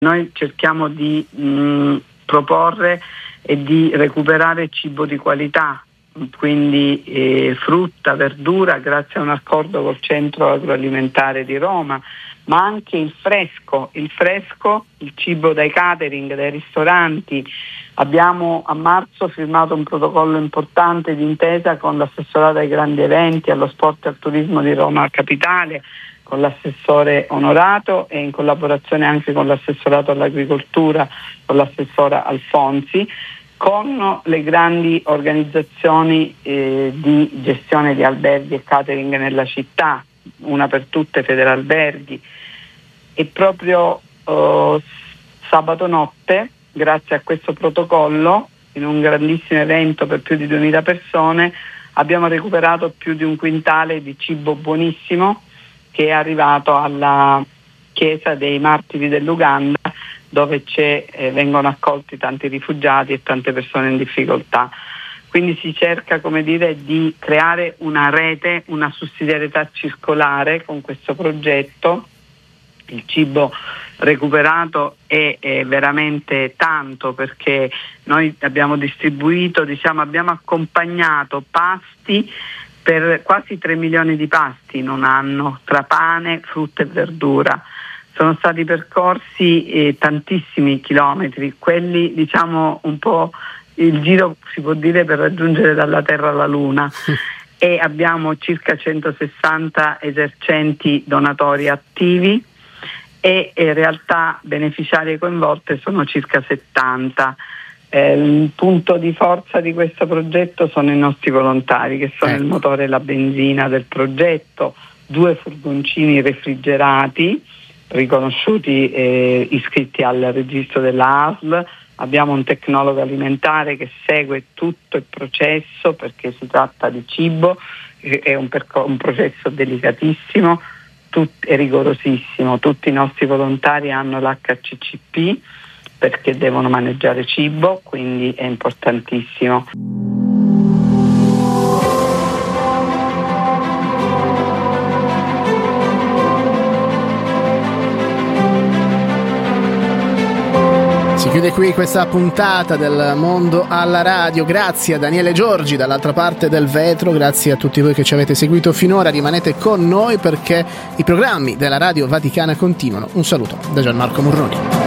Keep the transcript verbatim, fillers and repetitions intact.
Noi cerchiamo di mh, proporre e di recuperare cibo di qualità, quindi eh, frutta, verdura, grazie a un accordo col Centro Agroalimentare di Roma, ma anche il fresco, il fresco, il cibo dai catering, dai ristoranti. Abbiamo a marzo firmato un protocollo importante di intesa con l'assessorato ai grandi eventi, allo sport e al turismo di Roma Capitale, con l'assessore onorato e in collaborazione anche con l'assessorato all'agricoltura, con l'assessora Alfonsi, con le grandi organizzazioni eh, di gestione di alberghi e catering nella città, una per tutte Federalberghi. E proprio eh, sabato notte, grazie a questo protocollo, in un grandissimo evento per più di duemila persone, abbiamo recuperato più di un quintale di cibo buonissimo che è arrivato alla chiesa dei martiri dell'Uganda, dove c'è, eh, vengono accolti tanti rifugiati e tante persone in difficoltà. Quindi si cerca, come dire, di creare una rete, una sussidiarietà circolare con questo progetto. Il cibo recuperato è, è veramente tanto, perché noi abbiamo distribuito, diciamo, abbiamo accompagnato pasti per quasi tre milioni di pasti in un anno, tra pane, frutta e verdura. Sono stati percorsi eh, tantissimi chilometri, quelli diciamo un po' il giro si può dire per raggiungere dalla Terra alla Luna e abbiamo circa centosessanta esercenti donatori attivi e in realtà beneficiarie coinvolte sono circa settanta. Eh, il punto di forza di questo progetto sono i nostri volontari, che sono ecco. il motore e la benzina del progetto, due furgoncini refrigerati riconosciuti e iscritti al registro della A S L. Abbiamo un tecnologo alimentare che segue tutto il processo, perché si tratta di cibo, è un, percor- un processo delicatissimo tut- e rigorosissimo. Tutti i nostri volontari hanno l'H C C P perché devono maneggiare cibo, quindi è importantissimo. Si chiude qui questa puntata del Mondo alla Radio. Grazie a Daniele Giorgi dall'altra parte del vetro, grazie a tutti voi che ci avete seguito finora. Rimanete con noi perché i programmi della Radio Vaticana continuano. Un saluto da Gianmarco Murroni.